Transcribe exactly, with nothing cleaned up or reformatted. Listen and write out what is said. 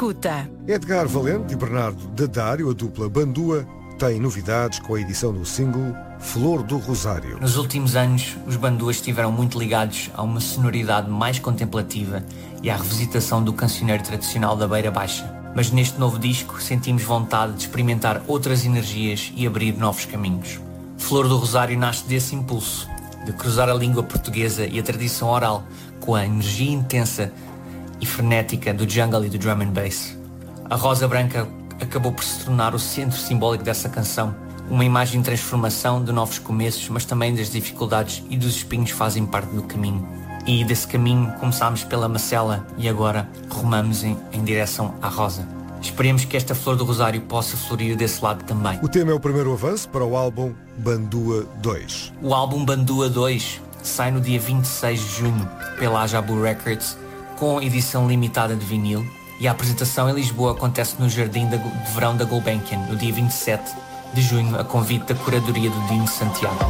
escuta. Edgar Valente e Bernardo Dadário, a dupla Bandua, têm novidades com a edição do single Flor do Rosário. Nos últimos anos, os Banduas estiveram muito ligados a uma sonoridade mais contemplativa e à revisitação do cancioneiro tradicional da Beira Baixa. Mas neste novo disco sentimos vontade de experimentar outras energias e abrir novos caminhos. Flor do Rosário nasce desse impulso, de cruzar a língua portuguesa e a tradição oral com a energia intensa e frenética do jungle e do drum and bass. A Rosa Branca acabou por se tornar o centro simbólico dessa canção, uma imagem de transformação, de novos começos, mas também das dificuldades e dos espinhos fazem parte do caminho. E desse caminho começámos pela Macela e agora rumamos em, em direção à Rosa. Esperemos que esta Flor do Rosário possa florir desse lado também. O tema é o primeiro avanço para o álbum Bandua dois. O álbum Bandua dois sai no dia vinte e seis de junho pela Ajabu Records, com edição limitada de vinil, e a apresentação em Lisboa acontece no Jardim de Verão da Gulbenkian, no dia vinte e sete de junho, a convite da curadoria do Dino Santiago.